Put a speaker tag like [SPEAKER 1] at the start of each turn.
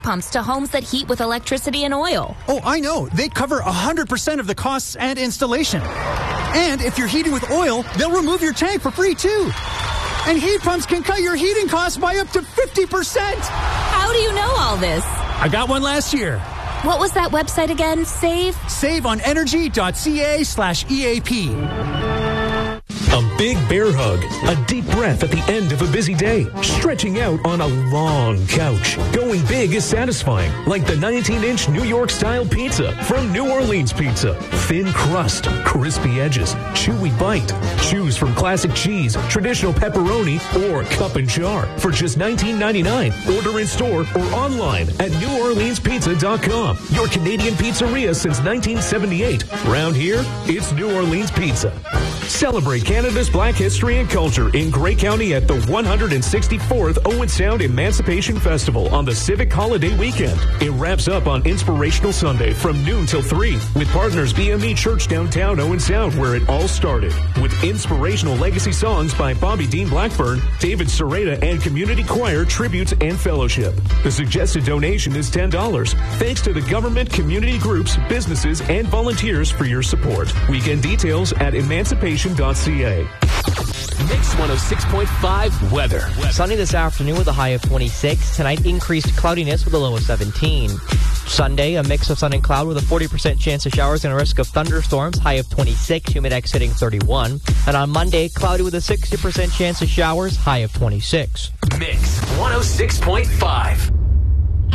[SPEAKER 1] pumps to homes that heat with electricity and oil.
[SPEAKER 2] Oh, I know. They cover 100% of the costs and installation. And if you're heating with oil, they'll remove your tank for free, too. And heat pumps can cut your heating costs by up to 50%.
[SPEAKER 1] How do you know all this?
[SPEAKER 2] I got one last year.
[SPEAKER 1] What was that website again?
[SPEAKER 2] SaveOnEnergy.ca/EAP.
[SPEAKER 3] A big bear hug, a deep breath at the end of a busy day, stretching out on a long couch. Going big is satisfying, like the 19-inch New York-style pizza from New Orleans Pizza. Thin crust, crispy edges, chewy bite. Choose from classic cheese, traditional pepperoni, or cup and char for just $19.99. Order in store or online at NewOrleansPizza.com. Your Canadian pizzeria since 1978. Round here, it's New Orleans Pizza. Celebrate Canada's Black history and culture in Grey County at the 164th Owen Sound Emancipation Festival on the Civic Holiday Weekend. It wraps up on Inspirational Sunday from noon till 3 with partners BME Church downtown Owen Sound, where it all started, with inspirational legacy songs by Bobby Dean Blackburn, David Serrata, and community choir tributes and fellowship. The suggested donation is $10. Thanks to the government, community groups, businesses, and volunteers for your support. Weekend details at emancipation.ca.
[SPEAKER 4] Mix 106.5 weather.
[SPEAKER 5] Sunny this afternoon with a high of 26. Tonight, increased cloudiness with a low of 17. Sunday, a mix of sun and cloud with a 40% chance of showers and a risk of thunderstorms, high of 26, humidex hitting 31. And on Monday, cloudy with a 60% chance of showers, high of 26.
[SPEAKER 4] Mix 106.5.